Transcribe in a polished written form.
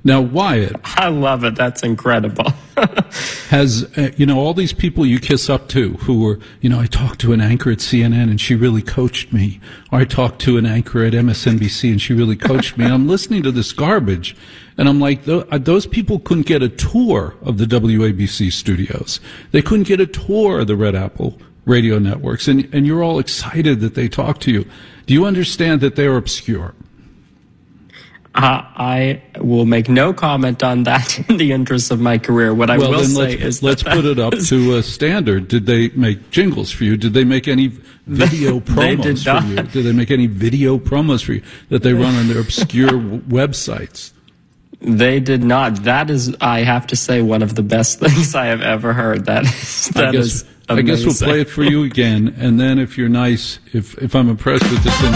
Now, Wyatt. I love it. That's incredible. Has, all these people you kiss up to who were, I talked to an anchor at CNN and she really coached me. Or I talked to an anchor at MSNBC and she really coached me. I'm listening to this garbage and I'm like, those people couldn't get a tour of the WABC studios. They couldn't get a tour of the Red Apple radio networks. And you're all excited that they talk to you. Do you understand that they're obscure? I will make no comment on that in the interest of my career. What I will say is let's put it up to a standard. Did they make jingles for you? Did they make any video promos for you? Did they make any video promos for you that they run on their obscure websites? They did not. That is, I have to say, one of the best things I have ever heard. That is amazing. I guess we'll play it for you again, and then if you're nice, if I'm impressed with this